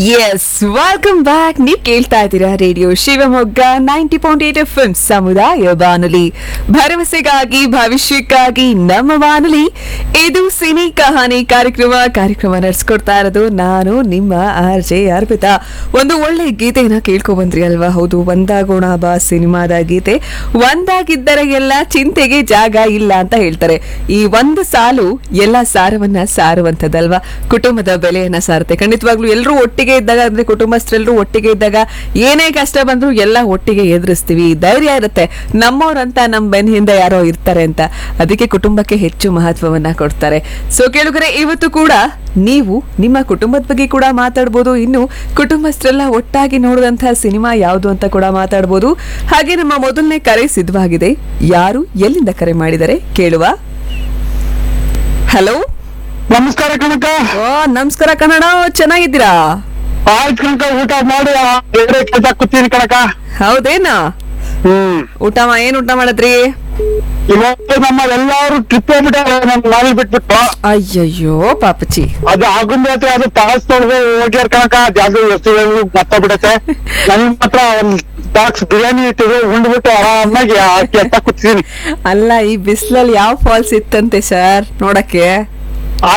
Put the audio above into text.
S welcome back. ನೀವು ಕೇಳ್ತಾ ಇದ್ದೀರಾ ರೇಡಿಯೋ ಶಿವಮೊಗ್ಗ 90.8 FM ಸಮುದಾಯ ಬಾನುಲಿ, ಭರವಸೆಗಾಗಿ ಭವಿಷ್ಯಕ್ಕಾಗಿ ನಮ್ಮ ಬಾನುಲಿ. ಇದು ಸಿನಿ ಕಹಾನಿ ಕಾರ್ಯಕ್ರಮ ನಡೆಸ್ಕೊಡ್ತಾ ಇರೋದು ನಾನು ನಿಮ್ಮ RJ ಅರ್ಪಿತಾ. ಒಂದು ಒಳ್ಳೆ ಗೀತೆನ ಕೇಳ್ಕೊ ಬಂದ್ರಿ ಅಲ್ವಾ? ಹೌದು, ಒಂದಾಗೋಣ ಬಾ ಸಿನಿಮಾದ ಗೀತೆ. ಒಂದಾಗಿದ್ದರೆ ಎಲ್ಲ ಚಿಂತೆಗೆ ಜಾಗ ಇಲ್ಲ ಅಂತ ಹೇಳ್ತಾರೆ. ಈ ಒಂದು ಸಾಲು ಎಲ್ಲ ಸಾರವನ್ನ ಸಾರುವಂತದಲ್ವಾ? ಕುಟುಂಬದ ಬೆಲೆಯನ್ನ ಸಾರುತ್ತೆ. ಖಂಡಿತವಾಗ್ಲೂ ಎಲ್ಲರೂ ಒಟ್ಟಿಗೆ ಇದ್ದಾಗ, ಅಂದ್ರೆ ಕುಟುಂಬಸ್ಥರೆಲ್ಲರೂ ಒಟ್ಟಿಗೆ ಇದ್ದಾಗ ಏನೇ ಕಷ್ಟ ಬಂದ್ರು ಎಲ್ಲ ಒಟ್ಟಿಗೆ ಎದುರಿಸ್ತೀವಿ. ಧೈರ್ಯ ಇರುತ್ತೆ, ನಮ್ಮವ್ರಂತ ನಮ್ ಬೆನ್ ಹಿಂದೆ ಯಾರೋ ಇರ್ತಾರೆ ಅಂತ. ಅದಕ್ಕೆ ಕುಟುಂಬಕ್ಕೆ ಹೆಚ್ಚು ಮಹತ್ವವನ್ನ ಕೊಡ್ತಾರೆ. ಸೊ ಕೇಳುಗರೆ, ಇವತ್ತು ಕೂಡ ನೀವು ನಿಮ್ಮ ಕುಟುಂಬದ ಬಗ್ಗೆ ಕೂಡ ಮಾತಾಡ್ಬೋದು. ಇನ್ನು ಕುಟುಂಬಸ್ಥರೆಲ್ಲ ಒಟ್ಟಾಗಿ ನೋಡಿದಂತಹ ಸಿನಿಮಾ ಯಾವುದು ಅಂತ ಕೂಡ ಮಾತಾಡ್ಬೋದು. ಹಾಗೆ ನಮ್ಮ ಮೊದಲನೇ ಕರೆ ಸಿದ್ಧವಾಗಿದೆ. ಯಾರು ಎಲ್ಲಿಂದ ಕರೆ ಮಾಡಿದರೆ ಕೇಳುವ. ಹಲೋ, ನಮಸ್ಕಾರ ಕನಕ. ನಮಸ್ಕಾರ ಕನ್ನಡ, ಚೆನ್ನಾಗಿದ್ದೀರಾ? ಆಯ್ತು ಕನಕ, ಊಟ ಮಾಡಿ ಬೇರೆ ಕೆಲಸ ಕೂತೀನಿ ಕನಕ. ಹೌದೇನಾ? ಏನ್ ಊಟ ಮಾಡದ್ರಿ? ಇವತ್ತು ನಮ್ಮ ಎಲ್ಲಾರು ಟ್ರಿಪ್ ಹೋಗ್ಬಿಟ್ಟಾರೆ, ನಮ್ ನಾವಿ ಬಿಟ್ಬಿಟ್ಟು. ಅಯ್ಯಯ್ಯೋ ಪಾಪಚಿ, ಅದು ಆಗುಂಬೆ ಅದು ಪಾಸ್ ತೊಳೆದು ಹೋಗ್ಯಾರ ಕನಕ. ಜಾಸ್ತಿ ವಸ್ತು ಮತ್ತೋಗ್ಬಿಡತ್ತೆ. ನನ್ ಮಾತ್ರ ಒಂದ್ ಬಾಕ್ಸ್ ಬಿರಿಯಾನಿ ಇಟ್ಟಿದ್ರು, ಉಂಡ್ಬಿಟ್ಟು ಆರಾಮಾಗಿ ಕೆಲಸ ಕೂತೀನಿ. ಅಲ್ಲ, ಈ ಬಿಸ್ಲಲ್ಲಿ ಯಾವ ಫಾಲ್ಸ್ ಇತ್ತಂತೆ ಸರ್ ನೋಡಕ್ಕೆ?